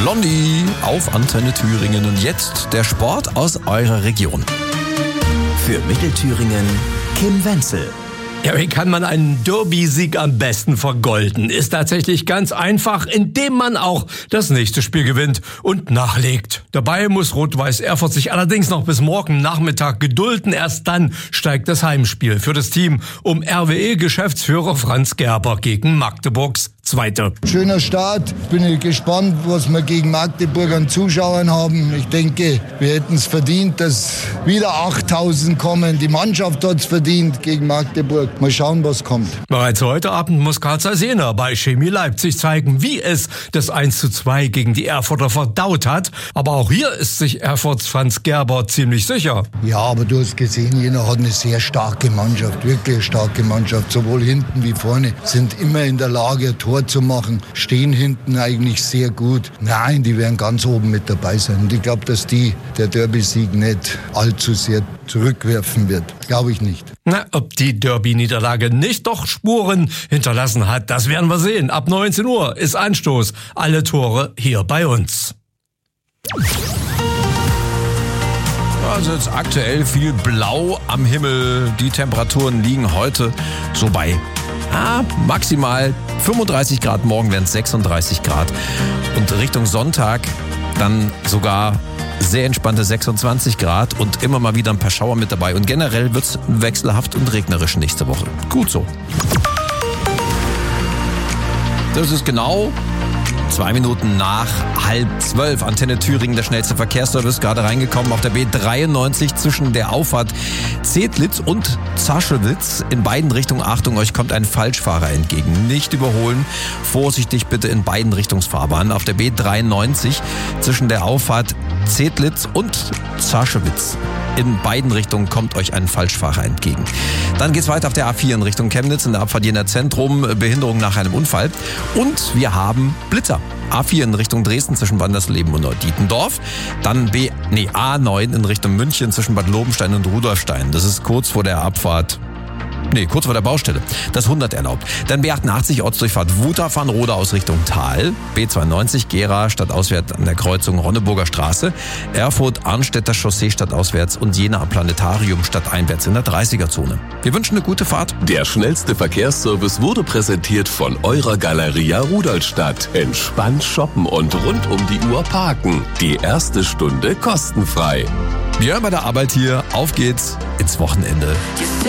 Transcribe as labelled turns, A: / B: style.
A: Blondie auf Antenne Thüringen und jetzt der Sport aus eurer Region.
B: Für Mittelthüringen Kim Wenzel.
C: Ja, wie kann man einen Derby-Sieg am besten vergolden? Ist tatsächlich ganz einfach, indem man auch das nächste Spiel gewinnt und nachlegt. Dabei muss Rot-Weiß Erfurt sich allerdings noch bis morgen Nachmittag gedulden. Erst dann steigt das Heimspiel für das Team um RWE-Geschäftsführer Franz Gerber gegen Magdeburgs Zweite.
D: Schöner Start. Bin ich gespannt, was wir gegen Magdeburg an Zuschauern haben. Ich denke, wir hätten es verdient, dass wieder 8000 kommen. Die Mannschaft hat es verdient gegen Magdeburg. Mal schauen, was kommt.
C: Bereits heute Abend muss Karl Zeisener bei Chemie Leipzig zeigen, wie es das 1:2 gegen die Erfurter verdaut hat. Aber auch hier ist sich Erfurts Franz Gerber ziemlich sicher.
D: Ja, aber du hast gesehen, Jena hat eine sehr starke Mannschaft. Wirklich eine starke Mannschaft. Sowohl hinten wie vorne sind immer in der Lage, ein Tor zu machen. Stehen hinten eigentlich sehr gut. Nein, die werden ganz oben mit dabei sein. Und ich glaube, dass der Derby-Sieg nicht allzu sehr zurückwerfen wird. Glaube ich nicht.
C: Na, ob die Derby-Niederlage nicht doch Spuren hinterlassen hat, das werden wir sehen. Ab 19 Uhr ist Anstoß. Alle Tore hier bei uns.
A: Also jetzt aktuell viel Blau am Himmel. Die Temperaturen liegen heute so bei maximal 35 Grad. Morgen werden es 36 Grad. Und Richtung Sonntag dann sogar sehr entspannte 26 Grad und immer mal wieder ein paar Schauer mit dabei. Und generell wird es wechselhaft und regnerisch nächste Woche. Gut so. Das ist genau 2 Minuten nach 11:30. Antenne Thüringen, der schnellste Verkehrsservice, gerade reingekommen auf der B93 zwischen der Auffahrt Zedlitz und Zaschewitz. In beiden Richtungen, Achtung, euch kommt ein Falschfahrer entgegen. Nicht überholen, vorsichtig bitte in beiden Richtungsfahrbahnen. Auf der B93 zwischen der Auffahrt Zedlitz und Zaschewitz. In beiden Richtungen kommt euch ein Falschfahrer entgegen. Dann geht's weiter auf der A4 in Richtung Chemnitz, in der Abfahrt Jena Zentrum, Behinderung nach einem Unfall. Und wir haben Blitzer. A4 in Richtung Dresden zwischen Wandersleben und Dietendorf. Dann A9 in Richtung München zwischen Bad Lobenstein und Rudolfstein. Das ist kurz vor der Baustelle. Das 100 erlaubt. Dann B88 Ortsdurchfahrt Wutach-Vanrode aus Richtung Tal. B92 Gera stadtauswärts an der Kreuzung Ronneburger Straße. Erfurt-Arnstädter Chaussee stadtauswärts und Jena Planetarium stadteinwärts in der 30er-Zone. Wir wünschen eine gute Fahrt.
E: Der schnellste Verkehrsservice wurde präsentiert von eurer Galeria Rudolstadt. Entspannt shoppen und rund um die Uhr parken. Die erste Stunde kostenfrei.
A: Wir hören bei der Arbeit hier. Auf geht's ins Wochenende.